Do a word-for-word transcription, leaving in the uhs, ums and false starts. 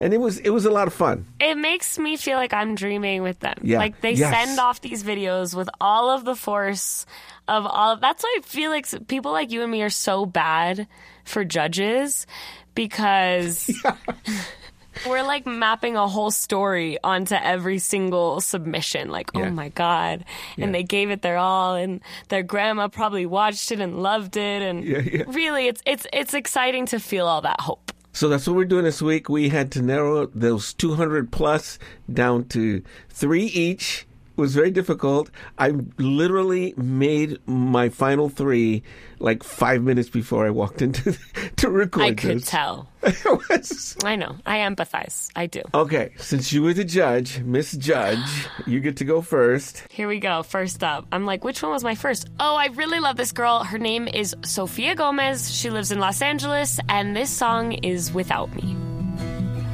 And it was it was a lot of fun. It makes me feel like I'm dreaming with them. Yeah. Like they Yes. send off these videos with all of the force of all. That's why I feel like people like you and me are so bad for judges because Yeah. we're like mapping a whole story onto every single submission. Like, Yeah. oh my God. And Yeah. they gave it their all and their grandma probably watched it and loved it. And Yeah, yeah. really, it's it's it's exciting to feel all that hope. So that's what we're doing this week. We had to narrow those two hundred plus down to three each. It was very difficult. I literally made my final three like five minutes before I walked into to record I could this. tell. It was- I know. I empathize. I do. Okay, since you were the judge, Miss Judge, you get to go first. Here we go. First up. I'm like, which one was my first? Oh, I really love this girl. Her name is Sofia Gomez. She lives in Los Angeles, and this song is Without Me.